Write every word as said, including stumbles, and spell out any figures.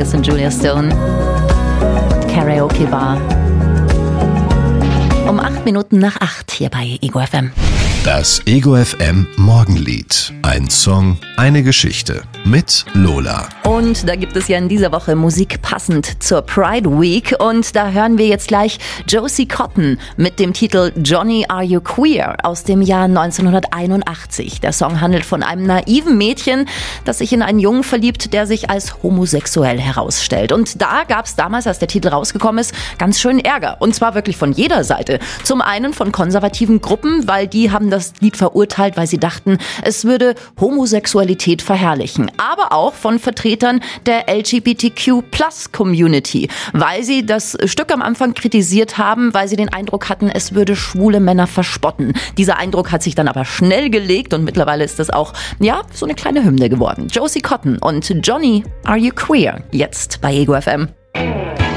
Rodriguez und Julia Stone. Karaoke Bar. Um acht Minuten nach acht hier bei Ego F M. Das Ego F M Morgenlied. Ein Song, eine Geschichte. Mit Lola. Und da gibt es ja in dieser Woche Musik passend zur Pride Week. Und da hören wir jetzt gleich Josie Cotton mit dem Titel Johnny, Are You Queer? Aus dem Jahr neunzehnhunderteinundachtzig. Der Song handelt von einem naiven Mädchen, das sich in einen Jungen verliebt, der sich als homosexuell herausstellt. Und da gab es damals, als der Titel rausgekommen ist, ganz schön Ärger. Und zwar wirklich von jeder Seite. Zum einen von konservativen Gruppen, weil die haben das Lied verurteilt, weil sie dachten, es würde Homosexualität verherrlichen. Aber auch von Vertretern der L G B T Q Plus Community, weil sie das Stück am Anfang kritisiert haben, weil sie den Eindruck hatten, es würde schwule Männer verspotten. Dieser Eindruck hat sich dann aber schnell gelegt und mittlerweile ist das auch, ja, so eine kleine Hymne geworden. Josie Cotton und Johnny, Are You Queer? Jetzt bei Ego F M.